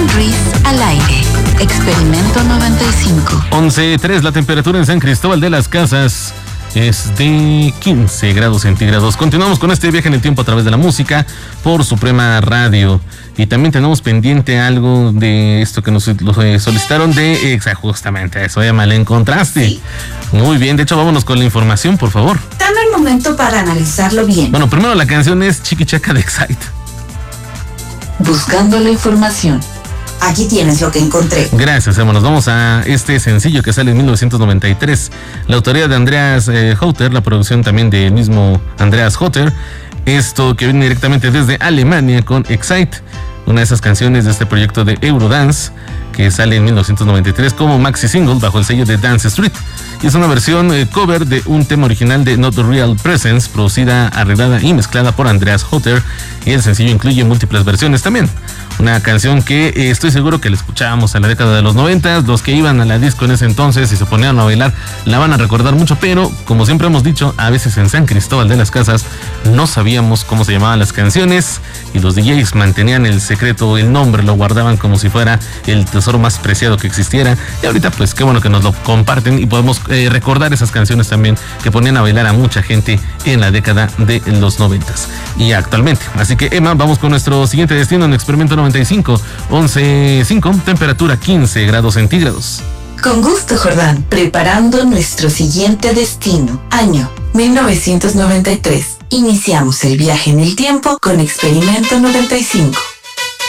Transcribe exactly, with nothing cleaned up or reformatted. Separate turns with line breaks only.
Ruiz al aire. Experimento noventa y cinco.
once tres, la temperatura en San Cristóbal de las Casas es de quince grados centígrados. Continuamos con este viaje en el tiempo a través de la música por Suprema Radio. Y también tenemos pendiente algo de esto que nos solicitaron de exa, justamente eso, ya me la encontraste.
Sí.
Muy bien, de hecho vámonos con la información, por favor.
Dame un momento para analizarlo bien.
Bueno, primero la canción es Chiquichaca de Excite.
Buscando la información.
Aquí tienes lo que encontré.
Gracias, Emma. Nos vamos a este sencillo que sale en mil novecientos noventa y tres. La autoría de Andreas eh, Hauter, la producción también del mismo Andreas Hauter. Esto que viene directamente desde Alemania con Excite, una de esas canciones de este proyecto de Eurodance que sale en mil novecientos noventa y tres como maxi single bajo el sello de Dance Street. Y es una versión eh, cover de un tema original de Not Real Presence, producida, arreglada y mezclada por Andreas Hauter, y el sencillo incluye múltiples versiones también. Una canción que eh, estoy seguro que la escuchábamos en la década de los noventa. Los que iban a la disco en ese entonces y se ponían a bailar la van a recordar mucho, pero como siempre hemos dicho, a veces en San Cristóbal de las Casas no sabíamos cómo se llamaban las canciones y los D Js mantenían el secreto, el nombre lo guardaban como si fuera el tesoro más preciado que existiera. Y ahorita pues qué bueno que nos lo comparten y podemos eh, recordar esas canciones también que ponían a bailar a mucha gente en la década de los noventas y actualmente. Así que Emma, vamos con nuestro siguiente destino en Experimento noventa y cinco. once cinco, temperatura quince grados centígrados.
Con gusto, Jordán. Preparando nuestro siguiente destino. Año mil novecientos noventa y tres. Iniciamos el viaje en el tiempo con Experimento noventa y cinco.